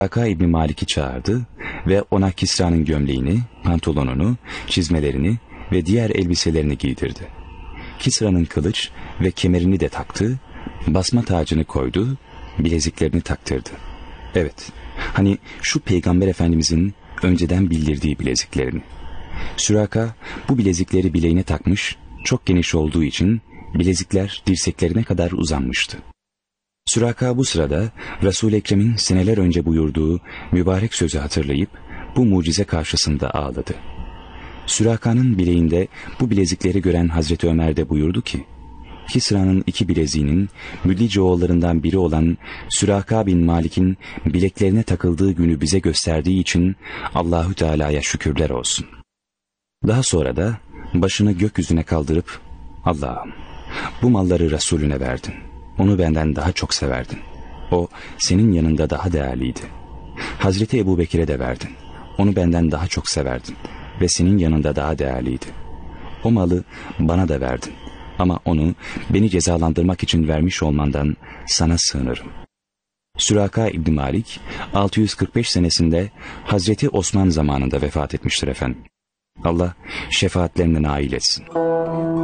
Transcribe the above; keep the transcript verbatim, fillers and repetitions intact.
Süraka İbni Malik'i çağırdı ve ona Kisra'nın gömleğini, pantolonunu, çizmelerini ve diğer elbiselerini giydirdi. Kisra'nın kılıç ve kemerini de taktı, basma tacını koydu, bileziklerini taktırdı. Evet, hani şu Peygamber Efendimizin önceden bildirdiği bileziklerini. Süraka bu bilezikleri bileğine takmış, çok geniş olduğu için bilezikler dirseklerine kadar uzanmıştı. Süraka bu sırada Resul-i Ekrem'in seneler önce buyurduğu mübarek sözü hatırlayıp bu mucize karşısında ağladı. Süraka'nın bileğinde bu bilezikleri gören Hazreti Ömer de buyurdu ki, Kisra'nın iki bileziğinin Müdlice oğullarından biri olan Süraka bin Malik'in bileklerine takıldığı günü bize gösterdiği için Allahü Teala'ya şükürler olsun. Daha sonra da başını gökyüzüne kaldırıp, Allah'ım bu malları Resulüne verdin. Onu benden daha çok severdin. O senin yanında daha değerliydi. Hazreti Ebubekir'e de verdin. Onu benden daha çok severdin ve senin yanında daha değerliydi. O malı bana da verdin. Ama onu beni cezalandırmak için vermiş olmandan sana sığınırım. Süraka İbni Malik altı yüz kırk beş senesinde Hazreti Osman zamanında vefat etmiştir efendim. Allah şefaatlerine nail etsin.